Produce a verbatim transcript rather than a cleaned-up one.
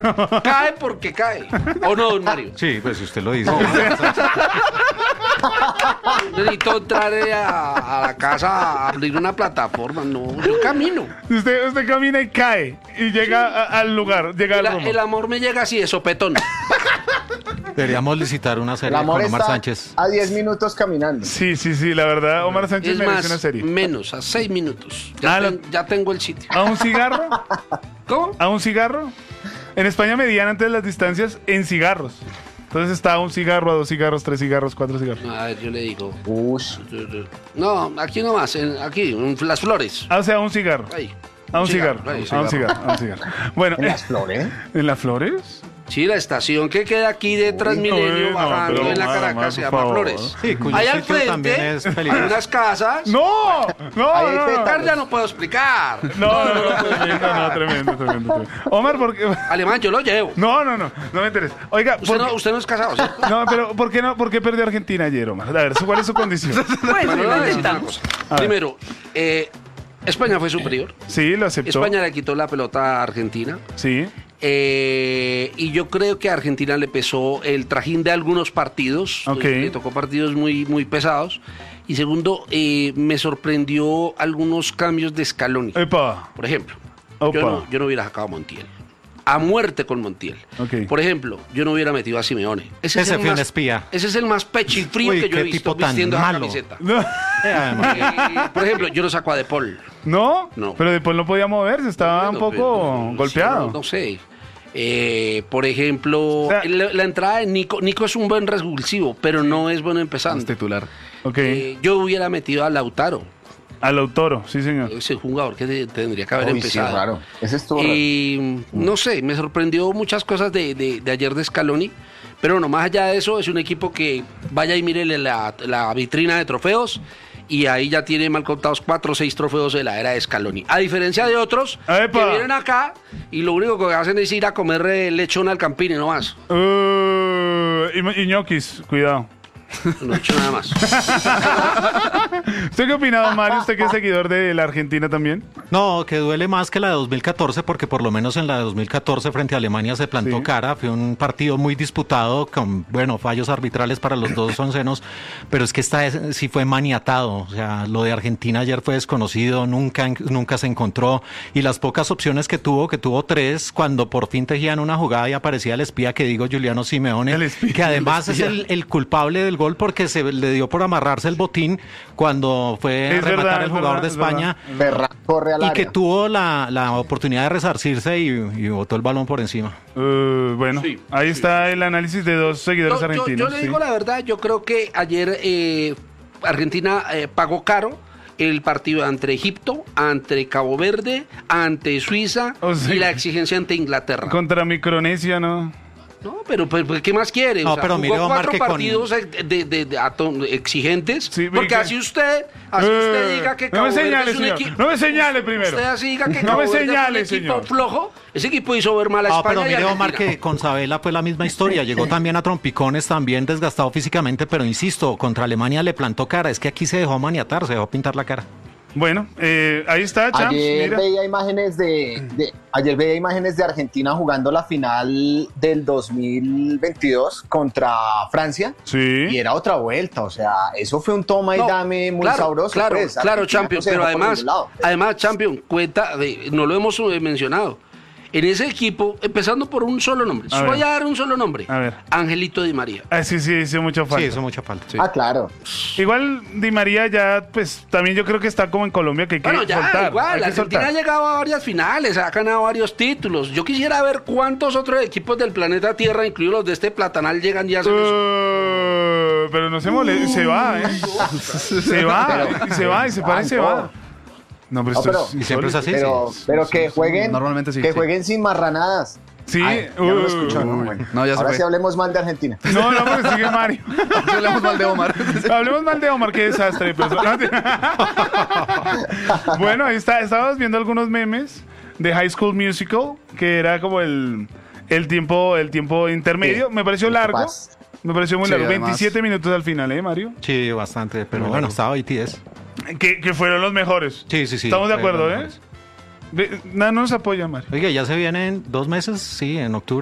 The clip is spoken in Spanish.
Cae porque cae. ¿O no, don Mario? Sí, pues si usted lo dice. Necesito entrar eh, a, a la casa a abrir una plataforma. No, yo camino. Usted, usted camina y cae y llega a- al lugar, llega al El, rumbo. el amor me llega así de sopetón. Deberíamos licitar una El serie amor con Omar está Sánchez. a diez minutos caminando. Sí, sí, sí, la verdad, Omar Sánchez Es merece más, una serie. menos, a seis minutos. Ya, Ah, ten- lo- ya tengo el sitio. ¿A un cigarro? ¿Cómo? ¿A un cigarro? En España medían antes las distancias en cigarros. Entonces está a un cigarro, a dos cigarros, tres cigarros, cuatro cigarros. A ver, yo le digo. Ush. No, aquí nomás, en- aquí, en las flores. Ah, o sea, a un cigarro. Ahí. A un cigarro. ahí. A un cigarro. A un cigarro. Bueno, ¿En eh, las flores? ¿en las flores? Sí, la estación que queda aquí de Transmilenio no, bajando pero, en la Omar, Caracas Omar, se por llama favor. Flores. Sí, cuyo Ahí al sitio también frente es hay peligroso. unas casas. ¡No! ¡No! Ahí no, hay no. Oscar, ya no puedo explicar. No, no, no, tremendo, no, tremendo, tremendo, tremendo. Omar, ¿por qué? Alemán, yo lo llevo. No, no, no, no me interesa. Oiga, Usted ¿por no, qué? usted no es casado, ¿cierto? No, pero ¿por qué no? ¿Por qué perdió Argentina ayer, Omar? A ver, ¿cuál es su condición? Bueno, le voy a decir una cosa. A ver. Primero, eh, España fue superior. Sí, lo aceptó. España le quitó la pelota a Argentina. Sí. Eh, y yo creo que a Argentina le pesó el trajín de algunos partidos. Ok. Le tocó partidos muy, muy pesados. Y segundo, eh, me sorprendió algunos cambios de Scaloni. Epa. Por ejemplo, Opa. yo no, yo no hubiera sacado a Montiel. A muerte con Montiel. Ok. Por ejemplo, yo no hubiera metido a Simeone. Ese, Ese es el fue un más, espía. Ese es el más pechifrío Uy, que yo he qué visto tipo tan vistiendo esa malo. camiseta. No. Eh, además, Eh, por ejemplo, yo no saco a De Paul. ¿No? No. Pero después no podía moverse, estaba un Bueno, poco pues, golpeado. No, no sé. Eh, por ejemplo, O sea- la, la entrada de Nico. Nico es un buen revulsivo, pero no es bueno empezando. titular. Ok. Eh, yo hubiera metido a Lautaro. Al Lautaro, sí, señor. Ese jugador que te- tendría que haber Uy, sí, empezado. raro. Ese estuvo raro. Y no sé, me sorprendió muchas cosas de, de- de ayer de Scaloni. Pero no, más allá de eso, es un equipo que vaya y mire la, la vitrina de trofeos. Y ahí ya tiene mal contados cuatro o seis trofeos de la era de Scaloni. A diferencia de otros ¡Epa! que vienen acá y lo único que hacen es ir a comer eh, lechón al Campini, no más. Uh, y, y ñoquis, cuidado. No he hecho nada más. ¿Usted qué opina, don Mario? ¿Usted que es seguidor de la Argentina también? no, que duele más que la de dos mil catorce, porque por lo menos en la de dos mil catorce frente a Alemania se plantó Sí. cara. Fue un partido muy disputado con, bueno, fallos arbitrales para los dos oncenos, pero es que esta es- sí fue maniatado. O sea, lo de Argentina ayer fue desconocido, nunca, nunca se encontró. Y las pocas opciones que tuvo, que tuvo tres, cuando por fin tejían una jugada y aparecía el espía que digo, Giuliano Simeone, El espía. que además es el, el culpable del gol porque se le dio por amarrarse el botín cuando fue a Es rematar verdad, el es jugador verdad, de es España. Ferran corre al Y área. que tuvo la, la oportunidad de resarcirse y, y botó el balón por encima. Uh, bueno, Sí, ahí está el análisis de dos seguidores Yo, yo- argentinos. yo le sí. digo la verdad, yo creo que ayer eh, Argentina eh, pagó caro el partido ante Egipto, ante Cabo Verde, ante Suiza O sea, y la exigencia ante Inglaterra. Contra Micronesia, ¿no? No, pero pues, pues, ¿qué más quiere? No, O sea, pero jugó mire, Omar, cuatro que con- partidos de, de- de- de ato- exigentes, Sí, porque que- así usted, así usted Eh, diga que no Cabo me Verde señale, es un señor. equipo. No me señale primero. Usted así diga que No Cabo me Verde señale, es un equipo señor. flojo. Ese equipo hizo ver mal a No, España pero y mire, Omar, Argentina. que con Sabela fue la misma historia. Llegó también a trompicones, también desgastado físicamente, pero insisto, contra Alemania le plantó cara. Es que aquí se dejó maniatar, se dejó pintar la cara. Bueno, eh, ahí está, Champs. Ayer Mira. veía imágenes de, de- ayer veía imágenes de Argentina jugando la final del dos mil veintidós contra Francia Sí. y era otra vuelta, o sea, eso fue un toma y No, dame muy claro, sabroso. Claro, pues. claro, Argentina Champion, no se pero dejó por además, ningún lado. además, Champion, cuenta, de- no lo hemos eh, mencionado. En ese equipo, empezando por un solo nombre, A solo ver. voy a dar un solo nombre, A ver. Angelito Di María. Ah, sí, sí, hizo mucha falta. Sí, hizo mucha falta. Ah, claro. Igual Di María ya, pues, también yo creo que está como en Colombia, que hay que Bueno, ya, soltar. igual, hay que Argentina ha soltar. llegado a varias finales, ha ganado varios títulos. Yo quisiera ver cuántos otros equipos del planeta Tierra, incluidos los de este platanal, llegan y hacen eso. Uh, pero no se moleste, se va, ¿eh? Se va, y se va, y se para y se va. No, pero No, esto pero- es Y siempre es así. Pero, sí. pero que jueguen, Normalmente sí, que sí. jueguen sin marranadas. Sí, Ay, ya no lo uh, escuchó, ¿no? Bueno, No, ya se ahora fue. sí hablemos mal de Argentina. No, no, porque sigue Mario. Hablemos mal de Omar. Hablemos mal de Omar, qué desastre de persona. Bueno, ahí está, estábamos viendo algunos memes de High School Musical, que era como el, el tiempo, el tiempo intermedio. Sí. Me pareció largo. Capaz. Me pareció muy Sí, largo. además. veintisiete minutos al final, ¿eh, Mario? Sí, bastante, pero Muy bueno, largo. estaba B T S. Que, que fueron los mejores. Sí, sí, sí. Estamos de fue acuerdo, los ¿eh? mejores. Ve, nada nos apoya, Mario. Oiga, ya se vienen dos meses, sí, en octubre.